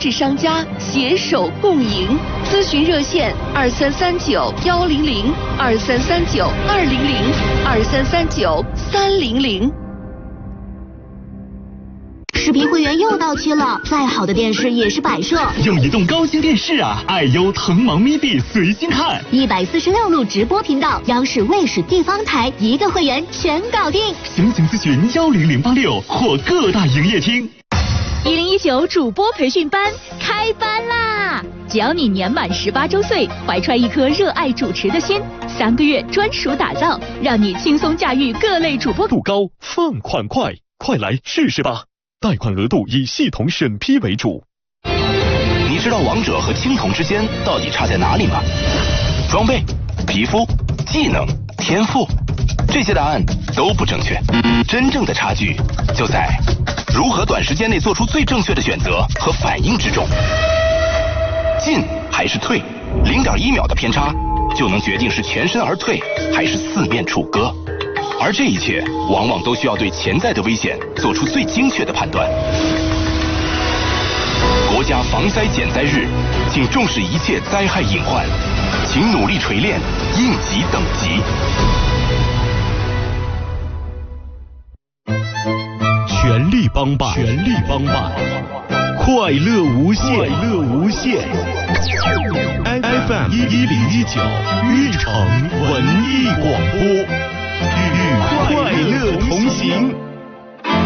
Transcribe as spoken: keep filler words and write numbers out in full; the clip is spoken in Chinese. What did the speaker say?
质商家携手共赢。咨询热线：二三三九幺零零二三三九二零零二三三九三零零。 视频会员又到期了，再好的电视也是摆设。 用移动高清电视啊，爱优腾芒 midi 随心看， 一百四十六路直播频道，央视、卫视、地方台一个会员全搞定。 详情咨询幺零零八六或各大营业厅。 一零一九主播培训班开班啦！只要你年满十八周岁，怀揣一颗热爱主持的心，三个月专属打造，让你轻松驾驭各类主播。 度高，放款快，快来试试吧！贷款额度以系统审批为主。 你知道王者和青铜之间到底差在哪里吗？装备、皮肤、技能、天赋，这些答案都不正确。真正的差距就在如何短时间内做出最正确的选择和反应之中。进还是退，零点一秒的偏差就能决定是全身而退还是四面楚歌。而这一切往往都需要对潜在的危险做出最精确的判断。国家防灾减灾日，请重视一切灾害隐患，请努力锤炼应急等级。 全力帮办，全力帮办，快乐无限，快乐无限。F M 一一零一九玉城文艺广播。与快乐同行。